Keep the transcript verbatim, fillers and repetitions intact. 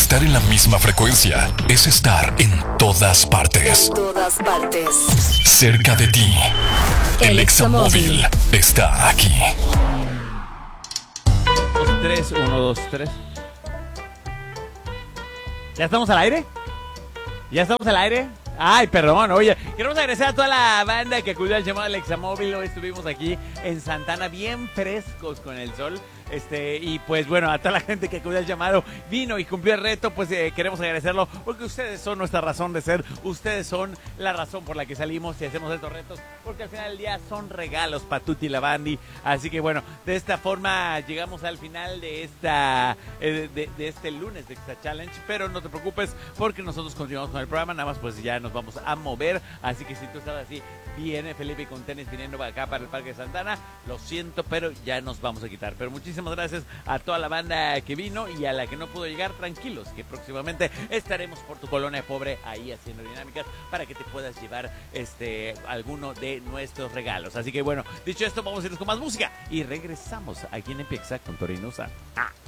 Estar en la misma frecuencia es estar en todas partes. En todas partes. Cerca de ti. El Examóvil está aquí. Dos, tres, uno, dos, tres. ¿Ya estamos al aire? ¿Ya estamos al aire? Ay, perdón, oye, queremos agradecer a toda la banda que acudió al llamado del Examóvil. Hoy estuvimos aquí en Santana bien frescos con el sol. Este, y pues bueno, a toda la gente que acudió al llamado, vino y cumplió el reto, pues eh, queremos agradecerlo porque ustedes son nuestra razón de ser, ustedes son la razón por la que salimos y hacemos estos retos, porque al final del día son regalos para Tutti la Bandi. Así que bueno, de esta forma llegamos al final de esta eh, de, de este lunes de Extra Challenge, pero no te preocupes porque nosotros continuamos con el programa, nada más pues ya nos vamos a mover, así que si tú estás así, viene Felipe con tenis viniendo para acá para el Parque de Santana, lo siento, pero ya nos vamos a quitar. Pero muchísimas gracias a toda la banda que vino y a la que no pudo llegar, tranquilos, que próximamente estaremos por tu colonia pobre ahí haciendo dinámicas para que te puedas llevar este alguno de nuestros regalos. Así que bueno, dicho esto, vamos a irnos con más música y regresamos aquí en Empieza con Torinosa. Ah.